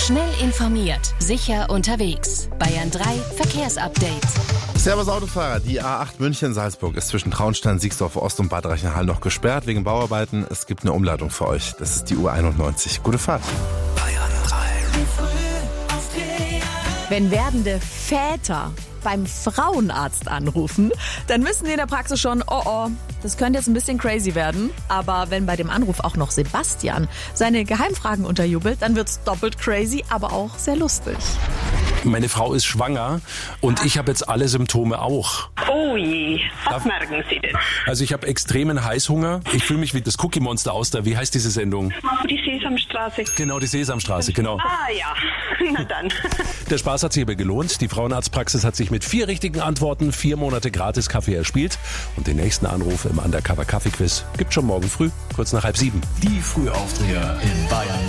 Schnell informiert, sicher unterwegs. Bayern 3 Verkehrsupdate. Servus Autofahrer, die A8 München-Salzburg ist zwischen Traunstein, Siegsdorf Ost und Bad Reichenhall noch gesperrt wegen Bauarbeiten. Es gibt eine Umleitung für euch. Das ist die U91. Gute Fahrt. Bayern 3. Wenn werdende Väter beim Frauenarzt anrufen, dann wissen die in der Praxis schon, das könnte jetzt ein bisschen crazy werden. Aber wenn bei dem Anruf auch noch Sebastian seine Geheimfragen unterjubelt, dann wird's doppelt crazy, aber auch sehr lustig. Meine Frau ist schwanger und ich habe jetzt alle Symptome auch. Oh je, was merken Sie denn? Also ich habe extremen Heißhunger. Ich fühle mich wie das Cookie-Monster aus der, wie heißt diese Sendung? Die Sesamstraße. Genau, die Sesamstraße, genau. Ah ja, na dann. Der Spaß hat sich aber gelohnt. Die Frauenarztpraxis hat sich mit 4 richtigen Antworten 4 Monate gratis Kaffee erspielt. Und den nächsten Anruf im Undercover Kaffee Quiz gibt schon morgen früh, kurz nach 6:30. Die Frühaufdreher in Bayern